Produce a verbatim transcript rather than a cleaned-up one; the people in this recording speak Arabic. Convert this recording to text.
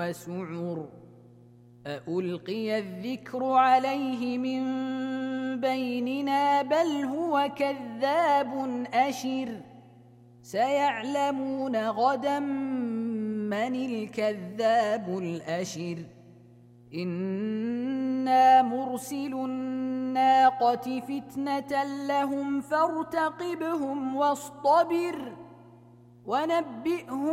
وسعر أألقي الذكر عليه من بيننا بل هو كذاب أشر سيعلمون غدا من الكذاب الأشر إنا مرسل الناقة فتنة لهم فارتقبهم واصطبر ونبئهم